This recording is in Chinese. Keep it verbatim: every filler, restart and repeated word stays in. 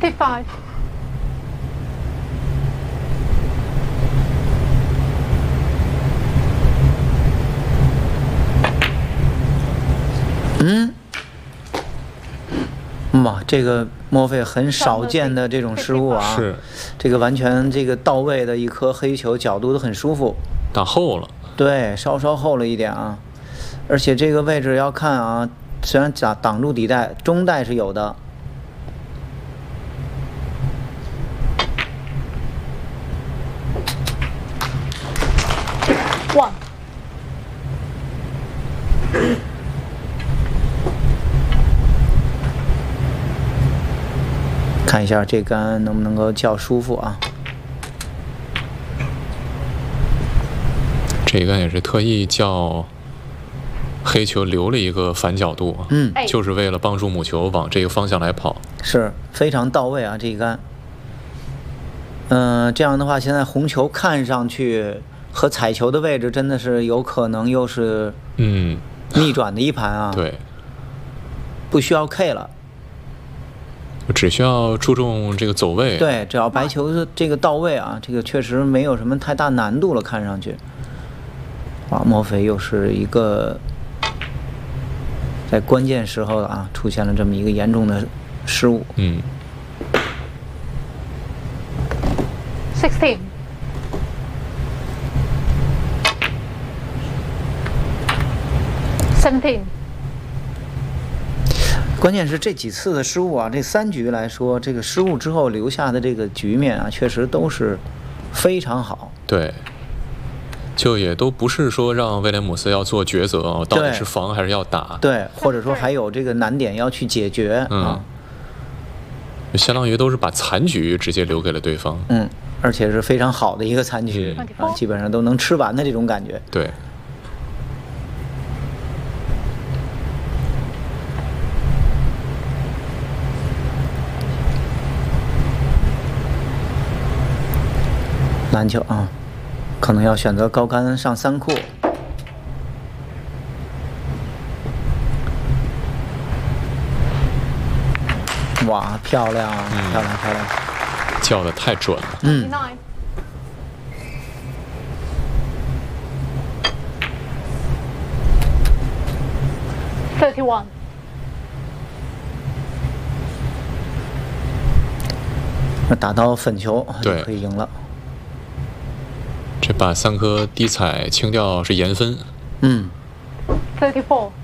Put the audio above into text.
Thirty-five. 嗯，哇，这个莫非很少见的这种失误啊！ 是， 这个完全这个到位的一颗黑球，角度都很舒服。 打后了。 对，稍稍后了一点啊，而且这个位置要看啊，虽然挡挡住底带，中带是有的。 One. 看一下这杆能不能够较舒服啊？ 这杆也是特意叫黑球留了一个反角度， 嗯， 就是为了帮助母球往这个方向来跑， 是非常到位啊！这一杆，嗯、呃，这样的话，现在红球看上去和彩球的位置真的是有可能又是嗯逆转的一盘啊！ 对， 不需要 K 了。 只需要注重这个走位。 对，只要白球这个到位啊，这个确实没有什么太大难度了，看上去。啊，莫非又是一个在关键时候啊出现了这么一个严重的失误。 嗯。 Sixteen. Seventeen. 关键是这几次的失误啊，这三局来说，这个失误之后留下的这个局面啊，确实都是非常好。 对，就也都不是说让威廉姆斯要做抉择啊，到底是防还是要打？ 对，或者说还有这个难点要去解决嗯、 啊， 相当于都是把残局直接留给了对方。 嗯，而且是非常好的一个残局、 嗯、 啊，基本上都能吃完的这种感觉。 对。 篮球啊，可能要选择高杆上三库。哇，漂亮，嗯、漂亮，漂亮！ 叫的太准了。 嗯。 Thirty-one. 那打到粉球就对可以赢了。 这把三颗低彩清掉是严分。 嗯。 Thirty-four.